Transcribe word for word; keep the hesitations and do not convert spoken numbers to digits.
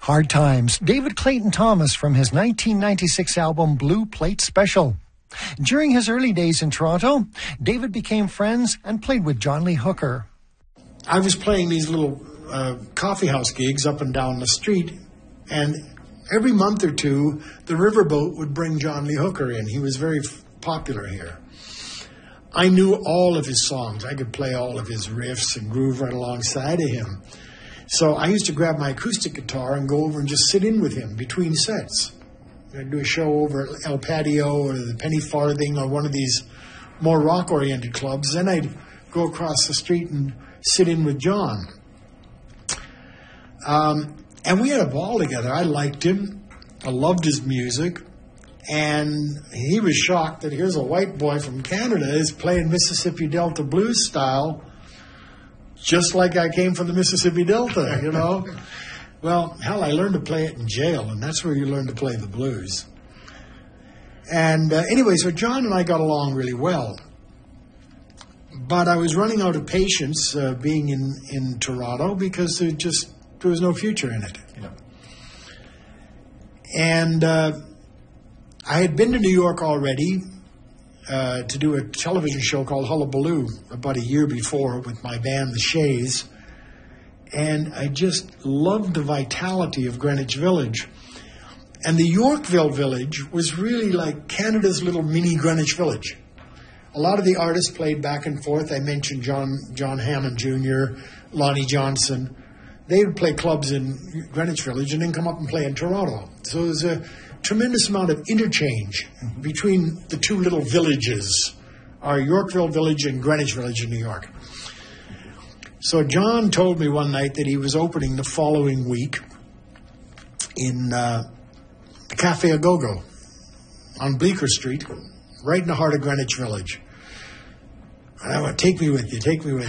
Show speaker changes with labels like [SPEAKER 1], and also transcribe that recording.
[SPEAKER 1] Hard Times, David Clayton Thomas from his nineteen ninety-six album Blue Plate Special. During his early days in Toronto, David became friends and played with John Lee Hooker.
[SPEAKER 2] I was playing these little uh, coffee house gigs up and down the street, and every month or two, the Riverboat would bring John Lee Hooker in. He was very f- popular here. I knew all of his songs. I could play all of his riffs and groove right alongside of him. So I used to grab my acoustic guitar and go over and just sit in with him between sets. I'd do a show over at El Patio or the Penny Farthing or one of these more rock-oriented clubs. Then I'd go across the street and sit in with John. Um, and we had a ball together. I liked him. I loved his music. And he was shocked that here's a white boy from Canada is playing Mississippi Delta blues style, just like I came from the Mississippi Delta, you know. Well, hell, I learned to play it in jail, and that's where you learn to play the blues. And uh, anyway, so John and I got along really well. But I was running out of patience uh, being in, in Toronto because there just there was no future in it. You know. And uh, I had been to New York already uh, to do a television show called Hullabaloo about a year before with my band, The Shays. And I just loved the vitality of Greenwich Village. And the Yorkville Village was really like Canada's little mini Greenwich Village. A lot of the artists played back and forth. I mentioned John John Hammond Junior, Lonnie Johnson. They would play clubs in Greenwich Village and then come up and play in Toronto. So there's a tremendous amount of interchange between the two little villages, our Yorkville Village and Greenwich Village in New York. So John told me one night that he was opening the following week in uh, the Cafe Agogo on Bleecker Street, right in the heart of Greenwich Village. And I went, take me with you, take me with you.